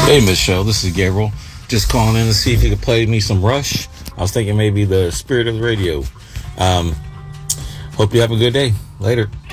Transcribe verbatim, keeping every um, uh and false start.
Hey, Michelle, this is Gabriel. Just calling in to see if you could play me some Rush. I was thinking maybe the Spirit of the Radio. Um, hope you have a good day. Later.